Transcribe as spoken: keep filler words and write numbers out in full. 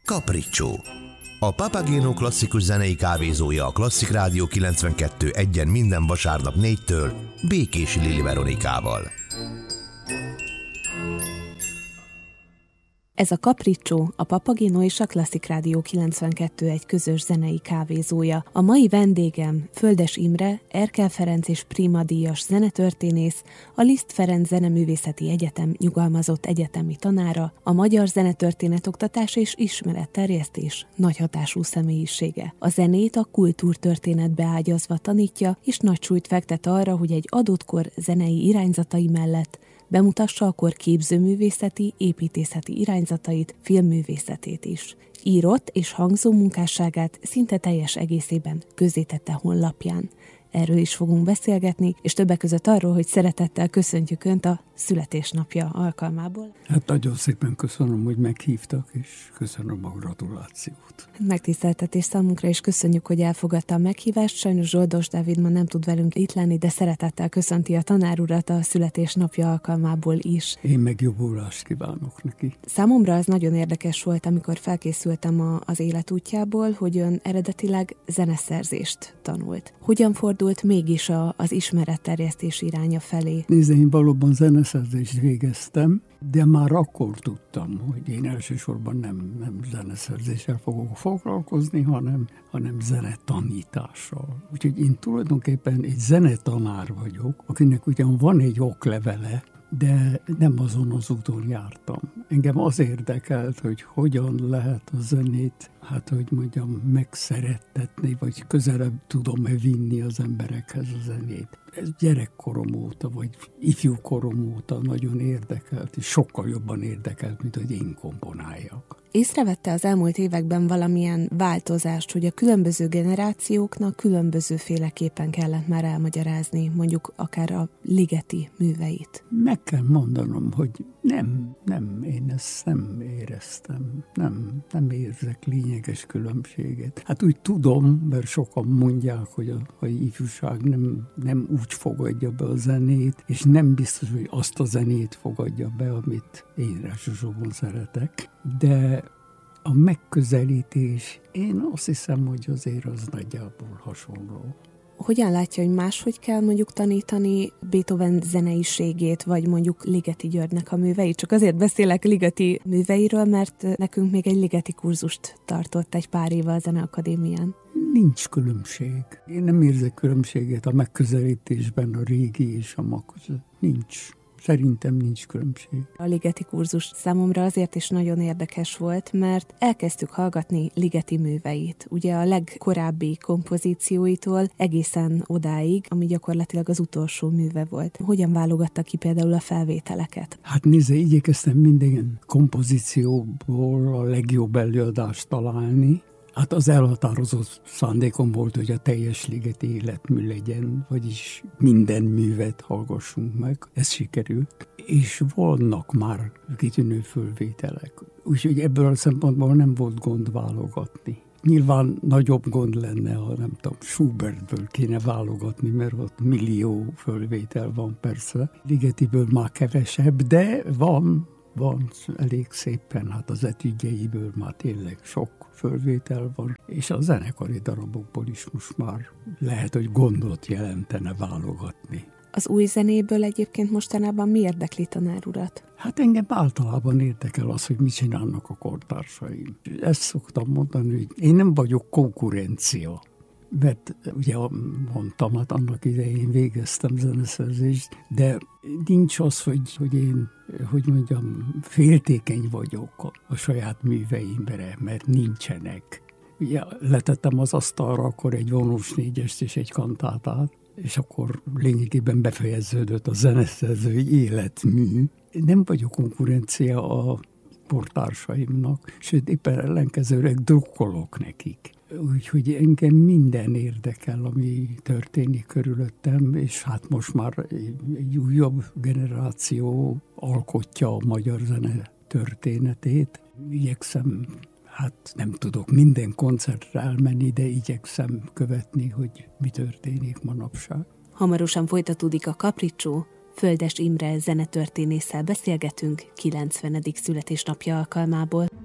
Capriccio. A Papageno klasszikus zenei kávézója a Klasszik Rádió kilencvenkettő egyen minden vasárnap négytől Békési Lili Veronikával. Ez a Capriccio, a Papageno és a Klasszik Rádió kilencvenkettő egy közös zenei kávézója. A mai vendégem Földes Imre, Erkel Ferenc és Prima díjas zenetörténész, a Liszt Ferenc Zeneművészeti Egyetem nyugalmazott egyetemi tanára, a magyar zenetörténetoktatás és ismeretterjesztés nagy hatású személyisége. A zenét a kultúrtörténetbe ágyazva tanítja, és nagy súlyt fektet arra, hogy egy adott kor zenei irányzatai mellett bemutassa a kor képzőművészeti, építészeti irányzatait, filmművészetét is. Írott és hangzó munkásságát szinte teljes egészében közzétette honlapján. Erről is fogunk beszélgetni, és többek között arról, hogy szeretettel köszöntjük Önt a születésnapja alkalmából. Hát nagyon szépen köszönöm, hogy meghívtak, és köszönöm a gratulációt. Megtiszteltetés számunkra, és köszönjük, hogy elfogadta a meghívást. Sajnos Zsoldos Dávid ma nem tud velünk itt lenni, de szeretettel köszönti a tanár urat a születésnapja alkalmából is. Én meg jobbulást kívánok neki. Számomra az nagyon érdekes volt, amikor felkészültem a, az életútjából, hogy ön eredetileg zeneszerzést tanult. Hogyan fordult mégis a, az ismeretterjesztés iránya felé? Nézd, én valóban zeneszerzést végeztem, de már akkor tudtam, hogy én elsősorban nem, nem zeneszerzéssel fogok foglalkozni, hanem, hanem zenetanítással. Úgyhogy én tulajdonképpen egy zenetanár vagyok, akinek ugyan van egy oklevele, de nem azon az úton jártam. Engem az érdekelt, hogy hogyan lehet a zenét, hát hogy mondjam, megszerettetni, vagy közelebb tudom-e vinni az emberekhez a zenét. Ez gyerekkorom óta, vagy ifjúkorom óta nagyon érdekelt, és sokkal jobban érdekelt, mint hogy én komponáljak. Észrevette az elmúlt években valamilyen változást, hogy a különböző generációknak különbözőféleképpen kellett már elmagyarázni, mondjuk akár a Ligeti műveit? Meg kell mondanom, hogy nem, nem, én ezt nem éreztem, nem, nem érzek lényeges különbséget. Hát úgy tudom, mert sokan mondják, hogy a, a ifjúság nem, nem úgy fogadja be a zenét, és nem biztos, hogy azt a zenét fogadja be, amit én elsősorban szeretek, de a megközelítés, én azt hiszem, hogy azért az nagyjából hasonló. Hogyan látja, hogy máshogy kell mondjuk tanítani Beethoven zeneiségét, vagy mondjuk Ligeti Györgynek a műveit? Csak azért beszélek Ligeti műveiről, mert nekünk még egy Ligeti kurzust tartott egy pár éve a Zeneakadémián. Nincs különbség. Én nem érzek különbséget a megközelítésben a régi és a ma között. Nincs. Szerintem nincs különbség. A Ligeti kurzus számomra azért is nagyon érdekes volt, mert elkezdtük hallgatni Ligeti műveit. Ugye a legkorábbi kompozícióitól egészen odáig, ami gyakorlatilag az utolsó műve volt. Hogyan válogatta ki például a felvételeket? Hát nézze, igyekeztem minden kompozícióból a legjobb előadást találni. Hát az elhatározott szándékom volt, hogy a teljes Ligeti életmű legyen, vagyis minden művet hallgassunk meg. Ez sikerült. És vannak már kitűnő fölvételek. Úgyhogy ebből a szempontból nem volt gond válogatni. Nyilván nagyobb gond lenne, ha nem tudom, Schubertből kéne válogatni, mert ott millió fölvétel van persze. Ligetiből már kevesebb, de van. Van elég szépen, hát az etüdjeiből már tényleg sok fölvétel van, és a zenekari darabokból is most már lehet, hogy gondot jelentene válogatni. Az új zenéből egyébként mostanában mi érdekli tanár urat? Hát engem általában érdekel az, hogy mit csinálnak a kortársaim. Ezt szoktam mondani, hogy én nem vagyok konkurencia. Mert ugye mondtam, hát annak idején végeztem zeneszerzést, de nincs az, hogy, hogy én, hogy mondjam, féltékeny vagyok a, a saját műveimre, mert nincsenek. Ugye letettem az asztalra akkor egy vonós négyest és egy kantátát, és akkor lényegében befejeződött a zeneszerzői életmű. Nem vagyok konkurencia a portársaimnak, sőt éppen ellenkezőleg drukkolok nekik. Úgyhogy engem minden érdekel, ami történik körülöttem, és hát most már egy újabb generáció alkotja a magyar zene történetét. Igyekszem, hát nem tudok minden koncertre elmenni, de igyekszem követni, hogy mi történik manapság. Hamarosan folytatódik a Capriccio. Földes Imre zenetörténésszel beszélgetünk kilencvenedik születésnapja alkalmából.